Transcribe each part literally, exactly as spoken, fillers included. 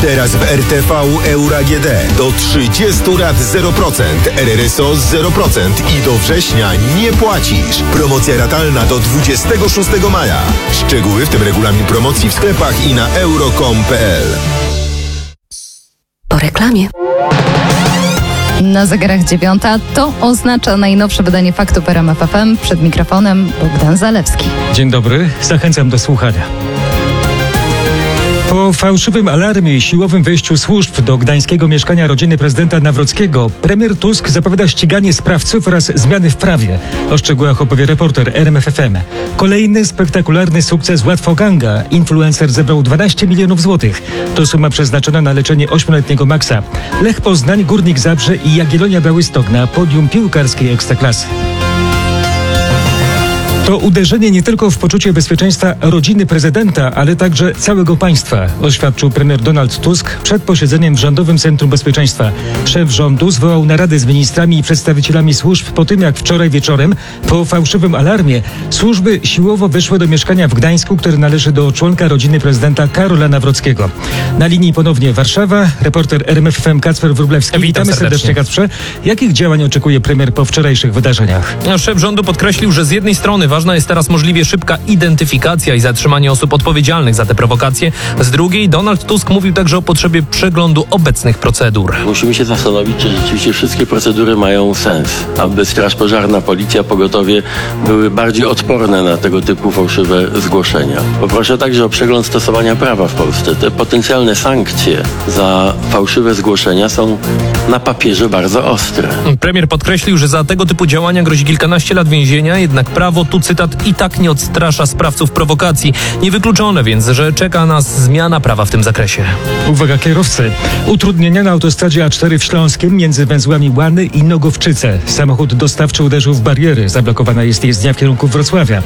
Teraz w R T V Euro A G D do trzydziestu lat zero procent, R R S O zero procent i do września nie płacisz. Promocja ratalna do dwudziestego szóstego maja. Szczegóły, w tym regulamin promocji w sklepach i na euro kropka com kropka p l. Po reklamie. Na zegarach dziewiąta to oznacza najnowsze wydanie Faktów R M F F M. Przed mikrofonem Bogdan Zalewski. Dzień dobry, zachęcam do słuchania. Po fałszywym alarmie i siłowym wejściu służb do gdańskiego mieszkania rodziny prezydenta Nawrockiego premier Tusk zapowiada ściganie sprawców oraz zmiany w prawie. O szczegółach opowie reporter R M F F M. Kolejny spektakularny sukces Łatwoganga. Influencer zebrał dwanaście milionów złotych. To suma przeznaczona na leczenie ośmioletniego Maxa. Lech Poznań, Górnik Zabrze i Jagiellonia Białystok na podium piłkarskiej ekstraklasy. To uderzenie nie tylko w poczucie bezpieczeństwa rodziny prezydenta, ale także całego państwa, oświadczył premier Donald Tusk przed posiedzeniem w Rządowym Centrum Bezpieczeństwa. Szef rządu zwołał naradę z ministrami i przedstawicielami służb po tym, jak wczoraj wieczorem, po fałszywym alarmie, służby siłowo weszły do mieszkania w Gdańsku, które należy do członka rodziny prezydenta Karola Nawrockiego. Na linii ponownie Warszawa, reporter R M F F M Kacper Wróblewski. Witam Witamy serdecznie, serdecznie Kacprze. Jakich działań oczekuje premier po wczorajszych wydarzeniach? Szef rządu podkreślił, że z jednej strony ważna jest teraz możliwie szybka identyfikacja i zatrzymanie osób odpowiedzialnych za te prowokacje. Z drugiej Donald Tusk mówił także o potrzebie przeglądu obecnych procedur. Musimy się zastanowić, czy rzeczywiście wszystkie procedury mają sens, aby Straż Pożarna, Policja, Pogotowie były bardziej odporne na tego typu fałszywe zgłoszenia. Poproszę także o przegląd stosowania prawa w Polsce. Te potencjalne sankcje za fałszywe zgłoszenia są na papierze bardzo ostre. Premier podkreślił, że za tego typu działania grozi kilkanaście lat więzienia, jednak prawo, tu cytat, i tak nie odstrasza sprawców prowokacji. Niewykluczone więc, że czeka nas zmiana prawa w tym zakresie. Uwaga kierowcy. Utrudnienia na autostradzie A cztery w Śląskiem między węzłami Łany i Nogowczyce. Samochód dostawczy uderzył w bariery. Zablokowana jest jezdnia w kierunku Wrocławia.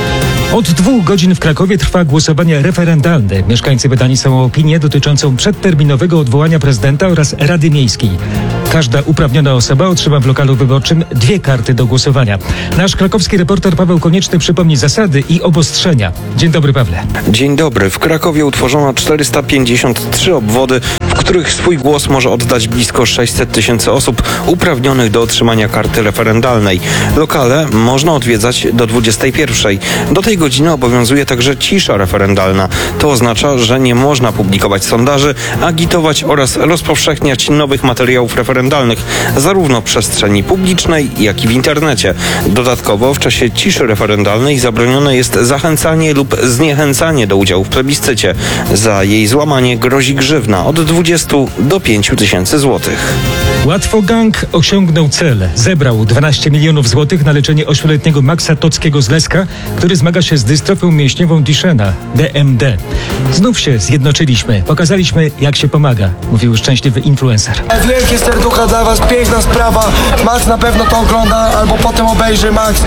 Od dwóch godzin w Krakowie trwa głosowanie referendalne. Mieszkańcy pytani są o opinię dotyczącą przedterminowego odwołania prezydenta oraz Rady Miejskiej. Każda uprawniona osoba otrzyma w lokalu wyborczym dwie karty do głosowania. Nasz krakowski reporter Paweł Konieczny przypomni zasady i obostrzenia. Dzień dobry, Pawle. Dzień dobry. W Krakowie utworzono czterysta pięćdziesiąt trzy obwody, w których swój głos może oddać blisko sześćset tysięcy osób uprawnionych do otrzymania karty referendalnej. Lokale można odwiedzać do dwudziestej pierwszej. Do tej godziny obowiązuje także cisza referendalna. To oznacza, że nie można publikować sondaży, agitować oraz rozpowszechniać nowych materiałów referendalnych, zarówno w przestrzeni publicznej, jak i w internecie. Dodatkowo w czasie ciszy referendalnej zabronione jest zachęcanie lub zniechęcanie do udziału w plebiscycie. Za jej złamanie grozi grzywna od dwudziestu do pięciu tysięcy złotych. Łatwogang osiągnął cel. Zebrał dwanaście milionów złotych na leczenie ośmioletniego Maxa Tockiego z Leska, który zmaga się z dystrofią mięśniową Duchenne, D M D. Znów się zjednoczyliśmy. Pokazaliśmy, jak się pomaga, mówił szczęśliwy influencer. Wielkie serducha dla was, piękna sprawa. Max na pewno to ogląda, albo potem obejrzy. Max,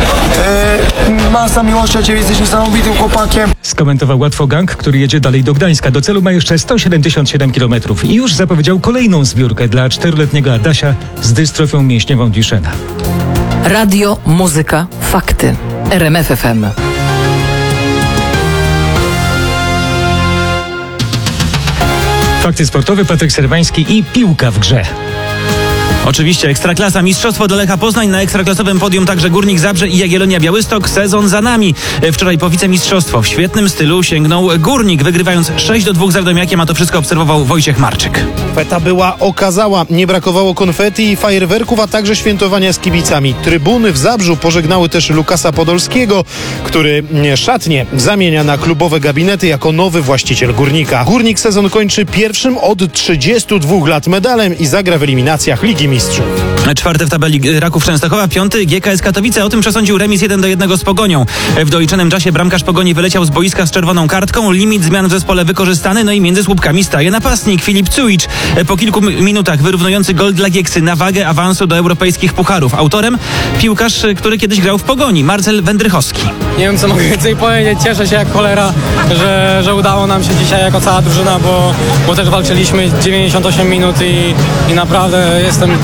yy, masa miłości, ciebie jesteś niesamowitym chłopakiem. Skomentował Łatwogang, który jedzie dalej do Gdańska. Do celu ma jeszcze sto siedemdziesiąt siedem kilometrów i już zapowiedział kolejną zbiórkę dla czteroletniego Adasia z dystrofią mięśniową Duchenne. Radio, muzyka, fakty. R M F F M. Fakty sportowe, Patryk Serwański i piłka w grze. Oczywiście Ekstraklasa, mistrzostwo dla Lecha Poznań, na ekstraklasowym podium także Górnik Zabrze i Jagiellonia Białystok. Sezon za nami. Wczoraj po wicemistrzostwo w świetnym stylu sięgnął Górnik, wygrywając sześć do dwóch z Radomiakiem, a to wszystko obserwował Wojciech Marczyk. Feta była okazała, nie brakowało konfetti i fajerwerków, a także świętowania z kibicami. Trybuny w Zabrzu pożegnały też Lukasa Podolskiego, który szatnie zamienia na klubowe gabinety jako nowy właściciel Górnika. Górnik sezon kończy pierwszym od trzydziestu dwóch lat medalem i zagra w eliminacjach Ligi Mistrzów. Czwarty w tabeli Raków Częstochowa, piąty G K S Katowice. O tym przesądził remis jeden do jednego z Pogonią. W doliczonym czasie bramkarz Pogoni wyleciał z boiska z czerwoną kartką. Limit zmian w zespole wykorzystany, no i między słupkami staje napastnik Filip Cuicz. Po kilku minutach wyrównujący gol dla Gieksy na wagę awansu do europejskich pucharów. Autorem piłkarz, który kiedyś grał w Pogoni, Marcel Wędrychowski. Nie wiem, co mogę więcej powiedzieć. Cieszę się jak cholera, że, że udało nam się dzisiaj jako cała drużyna, bo, bo też walczyliśmy dziewięćdziesiąt osiem minut i, i naprawdę jestem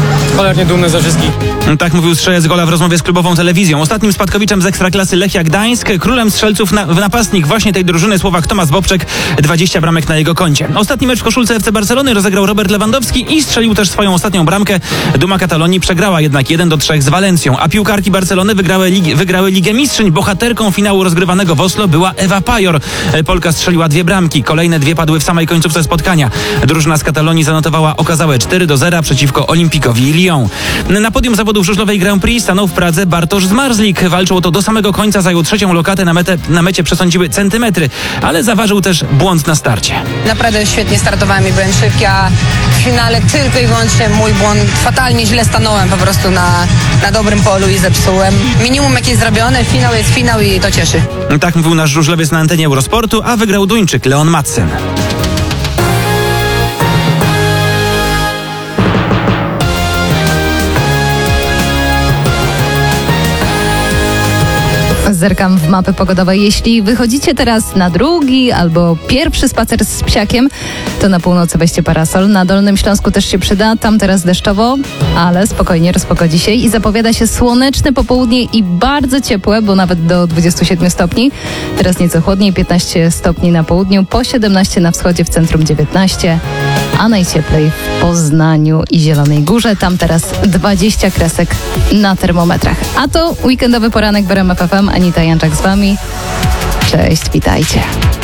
cholernie dumny ze wszystkich. Tak mówił strzelec gola w rozmowie z klubową telewizją. Ostatnim spadkowiczem z Ekstraklasy Lechia Gdańsk, królem strzelców na, w napastnik właśnie tej drużyny Słowak Tomasz Bobczek, dwadzieścia bramek na jego koncie. Ostatni mecz w koszulce F C Barcelony rozegrał Robert Lewandowski i strzelił też swoją ostatnią bramkę. Duma Katalonii przegrała jednak jeden do trzech z Walencją, a piłkarki Barcelony wygrały, lig, wygrały Ligę Mistrzyń. Bohaterką finału rozgrywanego w Oslo była Ewa Pajor. Polka strzeliła dwie bramki, kolejne dwie padły w samej końcówce spotkania. Drużyna z Katalonii zanotowała okazałe cztery do zera przeciwko Olimpikowi Lyon. Na podium zawodów żużlowej Grand Prix stanął w Pradze Bartosz Zmarzlik. Walczył o to do samego końca, zajął trzecią lokatę, na, metę, na mecie przesądziły centymetry, ale zaważył też błąd na starcie. Naprawdę świetnie startowałem i byłem szybki, a w finale tylko i wyłącznie mój błąd. Fatalnie źle stanąłem po prostu na, na dobrym polu i zepsułem. Minimum jakieś zrobione, finał jest finał i to cieszy. Tak mówił nasz żużlowiec na antenie Eurosportu, a wygrał Duńczyk Leon Madsen. Zerkam w mapy pogodowe. Jeśli wychodzicie teraz na drugi albo pierwszy spacer z psiakiem, to na północy weźcie parasol. Na Dolnym Śląsku też się przyda. Tam teraz deszczowo, ale spokojnie rozpogodzi się i zapowiada się słoneczne popołudnie i bardzo ciepłe, bo nawet do dwudziestu siedmiu stopni. Teraz nieco chłodniej, piętnaście stopni na południu, po siedemnaście na wschodzie, w centrum dziewiętnaście, a najcieplej w Poznaniu i Zielonej Górze. Tam teraz dwadzieścia kresek na termometrach. A to weekendowy poranek w R M F F M. Anita Janczak z wami. Cześć, witajcie.